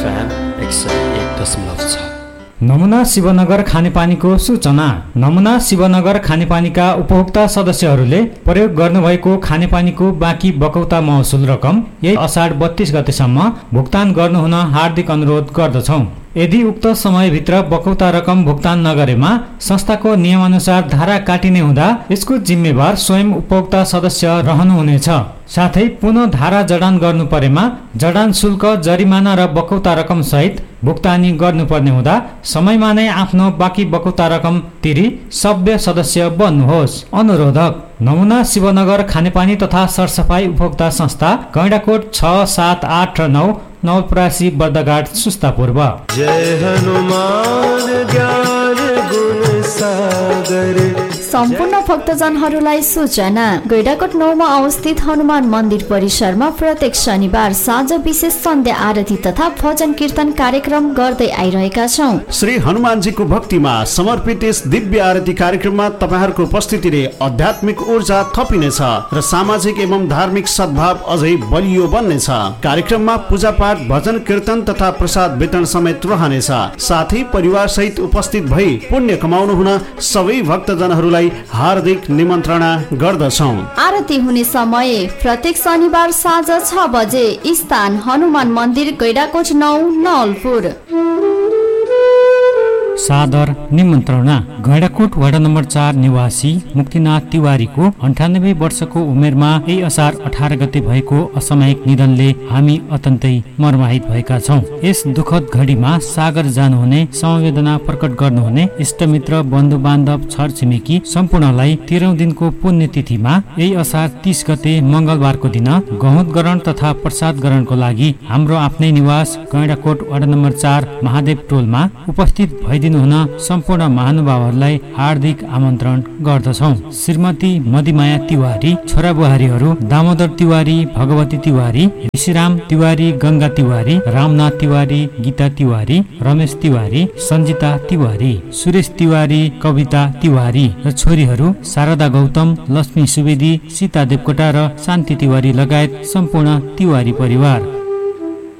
FM 101.6। नमुना शिवनगर खानेपानीको सूचना। नमुना शिवनगर खानेपानीका उपभोक्ता सदस्यहरूले प्रयोग गर्नुभएको खानेपानीको बाँकी बकौता महसुल रकम यही असाढ 32 गतेसम्म भुक्तान गर्नुहुन हार्दिक अनुरोध गर्दछौँ। यदि उक्त समयभित्र बकौता रकम भुक्तान नगरेमा संस्थाको नियमअनुसार धारा काटिने हुँदा यसको जिम्मेवार स्वयं उपभोक्ता सदस्य रहनुहुनेछ। साथै पुनः धारा जडान गर्नु परेमा जडान शुल्क, जरिमाना र बकौता रकम सहित भुक्तानी गर्नुपर्ने हुँदा समयमा नै आफ्नो बाँकी बकौता रकम तिरी सभ्य सदस्य बन्नुहोस्। अनुरोधक नमुना शिवनगर खानेपानी तथा सरसफाई उपभोक्ता संस्था, गैंडाकोट 6, 7, 8 र 9, नवलपरासी, बर्दघाट, सुस्ता पूर्व। जय हनुमान ज्ञान गुण सागर। सम्पूर्ण भक्तजनहरूलाई सूचना। गैंडाकोट 9 मा अवस्थित हनुमान मन्दिर परिसरमा प्रत्येक शनिबार साँझ विशेष सन्ध्या आरती तथा भजन कीर्तन कार्यक्रम गर्दै आइरहेका छौँ। श्री हनुमानजीको भक्तिमा समर्पित यस दिव्य आरती कार्यक्रममा तपाईहरूको उपस्थितिले आध्यात्मिक ऊर्जा थपिनेछ र सामाजिक एवं धार्मिक सद्भाव अझै बलियो बन्नेछ। कार्यक्रममा पूजापाठ, भजन कीर्तन तथा प्रसाद वितरण समेत रहनेछ। साथै परिवार सहित उपस्थित भई पुण्य कमाउनु हुन सबै भक्तजनहरूलाई हार्दिक निमन्त्रणा गर्दछौँ। आरती हुने समय प्रत्येक शनिबार साँझ 6 बजे। स्थान हनुमान मन्दिर, गैंडाकोट 9, नवलपुर। सादर निमन्त्रणा। गैंडाकोट वडा नम्बर 4 निवासी मुक्तिनाथ तिवारीको 98 वर्षको उमेरमा यही असार 18 गते भएको असामयिक निधनले हामी अत्यन्तै मर्माहित भएका छौँ। यस दुःखद घडीमा सागर जानुहुने, समवेदना प्रकट गर्नुहुने इष्टमित्र, बन्धु बान्धव, छरछिमेकी सम्पूर्णलाई 13औं दिनको पुण्यतिथिमा यही असार 30 गते मंगलबारको दिन गहुँत ग्रहण तथा प्रसाद ग्रहणको लागि हाम्रो आफ्नै निवास गैंडाकोट वडा नम्बर 4 महादेव टोलमा उपस्थित भइदिनु हुन सम्पूर्ण महानुभावहरूलाई हार्दिक आमन्त्रण गर्दछौँ। श्रीमती मदिमाया तिवारी, छोरा बुहारीहरू दामोदर तिवारी, भगवती तिवारी, ऋषिराम तिवारी, गंगा तिवारी, रामनाथ तिवारी, गीता तिवारी, रमेश तिवारी, सञ्जिता तिवारी, सुरेश तिवारी, कविता तिवारी र छोरीहरू शारदा गौतम, लक्ष्मी सुवेदी, सीता देवकोटा र शान्ति तिवारी लगायत सम्पूर्ण तिवारी परिवार।